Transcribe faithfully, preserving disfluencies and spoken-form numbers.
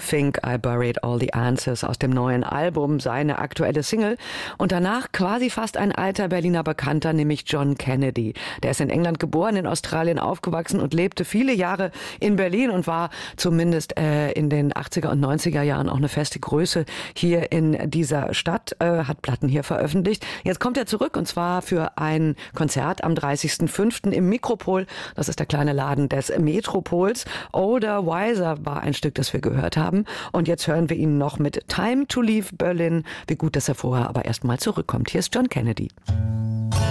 Think I Buried All the Answers aus dem neuen Album, seine aktuelle Single. Und danach quasi fast ein alter Berliner Bekannter, nämlich John Kennedy. Der ist in England geboren, in Australien aufgewachsen und lebte viele Jahre in Berlin und war zumindest äh, in den achtziger und neunziger Jahren auch eine feste Größe hier in dieser Stadt, äh, hat Platten hier veröffentlicht. Jetzt kommt er zurück und zwar für ein Konzert am dreißigsten fünften im Mikropol. Das ist der kleine Laden des Metropols. Older, Wiser war ein Stück, das wir gehört haben. Und jetzt hören wir ihn noch mit Time to Leave Berlin. Wie gut, dass er vorher aber erst mal zurückkommt. Hier ist John Kennedy.